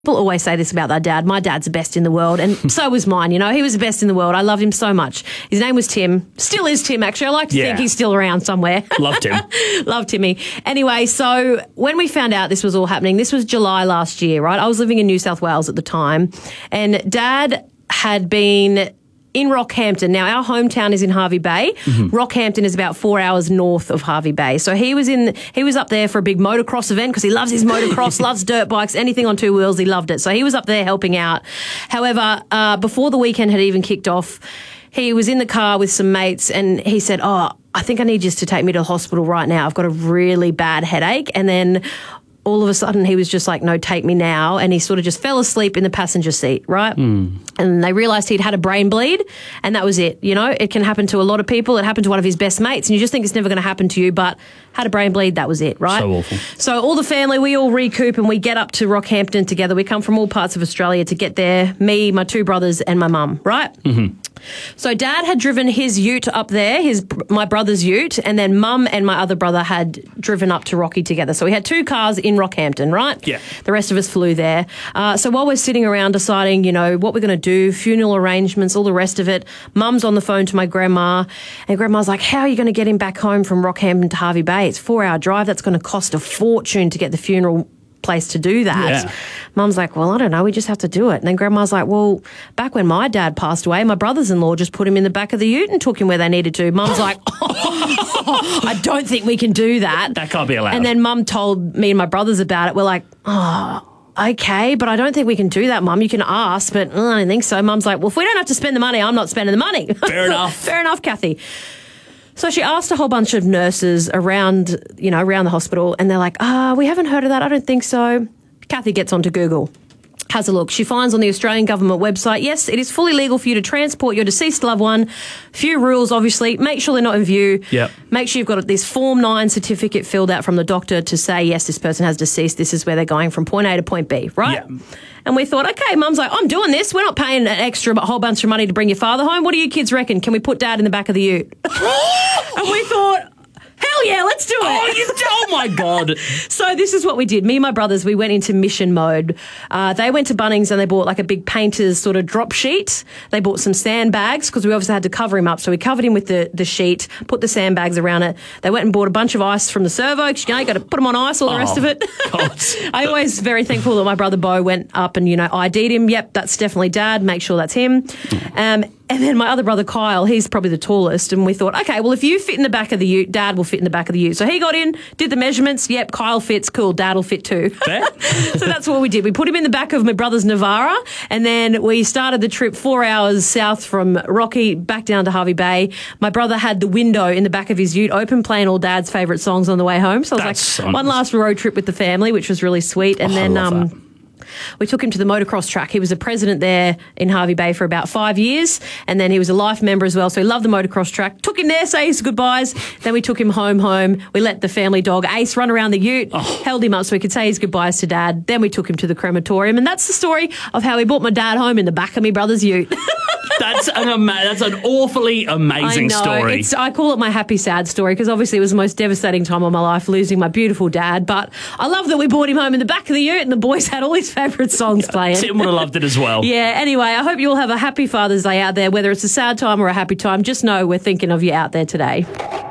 People always say this about their dad. My dad's the best in the world, and so was mine. You know, he was the best in the world. I loved him so much. His name was Tim. Still is Tim, actually. I like to think he's still around somewhere. Loved him. Loved Timmy. Anyway, so when we found out this was all happening, this was July last year, right? I was living in New South Wales at the time, and Dad had been in Rockhampton. Now, our hometown is in Hervey Bay. Rockhampton is about 4 hours north of Hervey Bay. So he was up there for a big motocross event because he loves his motocross, loves dirt bikes, anything on two wheels, he loved it. So he was up there helping out. However, before the weekend had even kicked off, he was in the car with some mates and he said, I think I need you to take me to the hospital right now. I've got a really bad headache. And then all of a sudden he was just like, no, take me now. And he sort of just fell asleep in the passenger seat, right? And they realised he'd had a brain bleed and that was it. You know, it can happen to a lot of people. It happened to one of his best mates and you just think it's never going to happen to you, but had a brain bleed, that was it, right? So awful. So all the family, we all recoup and we get up to Rockhampton together. We come from all parts of Australia to get there, me, my two brothers and my mum, right? So Dad had driven his ute up there, my brother's ute, and then Mum and my other brother had driven up to Rocky together. So we had two cars in Rockhampton, right? Yeah. The rest of us flew there. So while we're sitting around deciding, you know, what we're going to do, funeral arrangements, all the rest of it, Mum's on the phone to my grandma, and Grandma's like, how are you going to get him back home from Rockhampton to Hervey Bay? It's a 4-hour drive. That's going to cost a fortune to get the funeral place to do that. Yeah. Mum's like, well, I don't know, we just have to do it. And then Grandma's like, well, back when my dad passed away, my brothers-in-law just put him in the back of the ute and took him where they needed to. Mum's like, I don't think we can do that. That can't be allowed. And then Mum told me and my brothers about it. We're like, okay, but I don't think we can do that, Mum. You can ask, but I don't think so. Mum's like, well, if we don't have to spend the money, I'm not spending the money. Fair enough. Fair enough, Kathy. So she asked a whole bunch of nurses around the hospital, and they're like, we haven't heard of that. I don't think so. Kathy gets onto Google, has a look. She finds on the Australian government website, yes, it is fully legal for you to transport your deceased loved one. Few rules, obviously. Make sure they're not in view. Yep. Make sure you've got this Form 9 certificate filled out from the doctor to say, yes, this person has deceased. This is where they're going from point A to point B, right? Yeah. And we thought, okay, Mum's like, I'm doing this. We're not paying an extra whole bunch of money to bring your father home. What do you kids reckon? Can we put Dad in the back of the ute? And we thought, hell yeah, let's do it. Oh my God. So this is what we did. Me and my brothers, we went into mission mode. They went to Bunnings and they bought like a big painter's sort of drop sheet. They bought some sandbags because we obviously had to cover him up. So we covered him with the sheet, put the sandbags around it. They went and bought a bunch of ice from the servo. You know, you got to put them on ice, all the rest of it. I always very thankful that my brother Bo went up and, ID'd him. Yep, that's definitely Dad. Make sure that's him. And then my other brother, Kyle, he's probably the tallest. And we thought, okay, well, if you fit in the back of the ute, Dad will fit in the back of the ute. So he got in, did the measurements. Yep, Kyle fits. Cool. Dad will fit too. So that's what we did. We put him in the back of my brother's Navara. And then we started the trip 4 hours south from Rocky back down to Hervey Bay. My brother had the window in the back of his ute open, playing all Dad's favourite songs on the way home. So it was one last road trip with the family, which was really sweet. And then we took him to the motocross track. He was a president there in Hervey Bay for about 5 years, and then he was a life member as well, so he loved the motocross track. Took him there, say his goodbyes. Then we took him home. We let the family dog Ace run around the ute, held him up so he could say his goodbyes to Dad. Then we took him to the crematorium, and that's the story of how we brought my dad home in the back of my brother's ute. That's an awfully amazing story. I call it my happy, sad story because obviously it was the most devastating time of my life, losing my beautiful dad. But I love that we brought him home in the back of the ute and the boys had all his favourite songs playing. Tim would have loved it as well. Yeah, anyway, I hope you all have a happy Father's Day out there, whether it's a sad time or a happy time. Just know we're thinking of you out there today.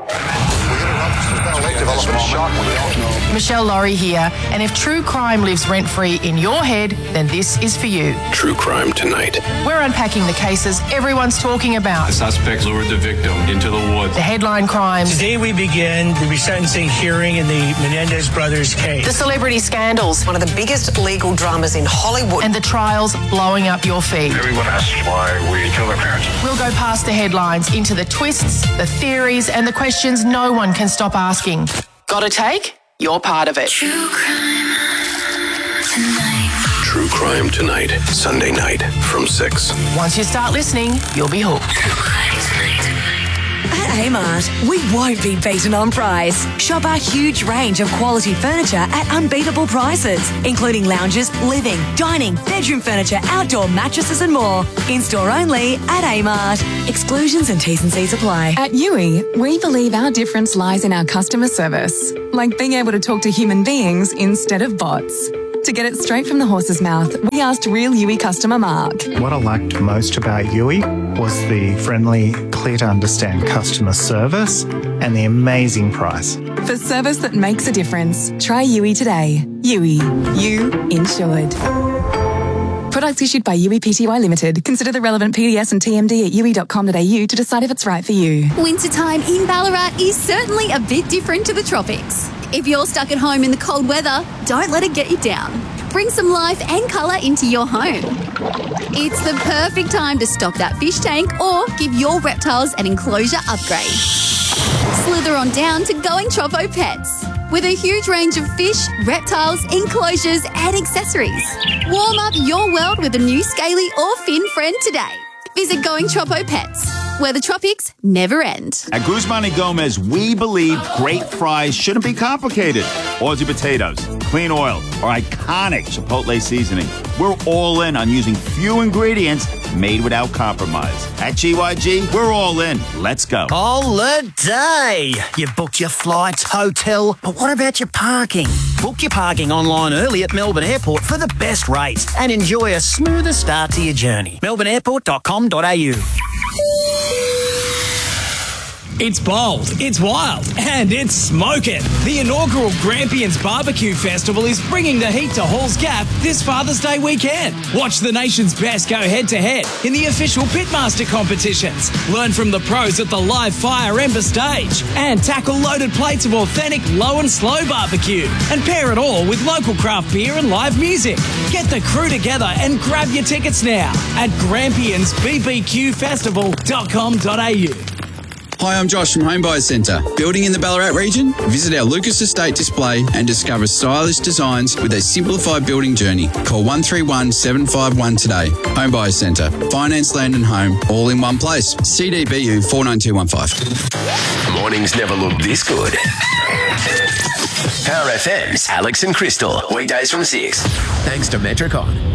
Michelle Laurie here, and if true crime lives rent-free in your head, then this is for you. True Crime Tonight. We're unpacking the cases everyone's talking about. The suspects lured the victim into the woods. The headline crimes. Today we begin the resentencing hearing in the Menendez brothers case. The celebrity scandals. One of the biggest legal dramas in Hollywood. And the trials blowing up your feed. Everyone asks why we killed our parents. We'll go past the headlines into the twists, the theories, and the questions no one can stop asking. Got a take? You're part of it. True Crime Tonight. True Crime Tonight, Sunday night from 6. Once you start listening, you'll be hooked. True Crime Tonight. At Amart, we won't be beaten on price. Shop our huge range of quality furniture at unbeatable prices, including lounges, living, dining, bedroom furniture, outdoor mattresses and more. In-store only at Amart. Exclusions and T's and C's apply. At Yui, we believe our difference lies in our customer service, like being able to talk to human beings instead of bots. To get it straight from the horse's mouth, we asked real Yui customer Mark. What I liked most about Yui was the friendly, clear to understand customer service and the amazing price. For service that makes a difference, try Yui today. Yui, you insured. Products issued by Yui Pty Limited. Consider the relevant PDS and TMD at yui.com.au to decide if it's right for you. Wintertime in Ballarat is certainly a bit different to the tropics. If you're stuck at home in the cold weather, don't let it get you down. Bring some life and colour into your home. It's the perfect time to stock that fish tank or give your reptiles an enclosure upgrade. Slither on down to Going Troppo Pets. With a huge range of fish, reptiles, enclosures and accessories. Warm up your world with a new scaly or fin friend today. Visit Going Troppo Pets, where the tropics never end. At Guzman y Gomez, we believe great fries shouldn't be complicated. Aussie potatoes, clean oil, or iconic Chipotle seasoning. We're all in on using few ingredients made without compromise. At GYG, we're all in. Let's go. Holiday! You booked your flights, hotel, but what about your parking? Book your parking online early at Melbourne Airport for the best rates and enjoy a smoother start to your journey. melbourneairport.com.au. It's bold, it's wild, and it's smoking. The inaugural Grampians Barbecue Festival is bringing the heat to Halls Gap this Father's Day weekend. Watch the nation's best go head-to-head in the official Pitmaster competitions. Learn from the pros at the live Fire Ember stage and tackle loaded plates of authentic low and slow barbecue. And pair it all with local craft beer and live music. Get the crew together and grab your tickets now at grampiansbbqfestival.com.au. Hi, I'm Josh from Home Buyers Centre. Building in the Ballarat region? Visit our Lucas Estate display and discover stylish designs with a simplified building journey. Call 131 751 today. Home Buyers Centre. Finance, land and home, all in one place. CDBU 49215. Mornings never look this good. Power FM's Alex and Crystal. Weekdays from 6. Thanks to Metricon.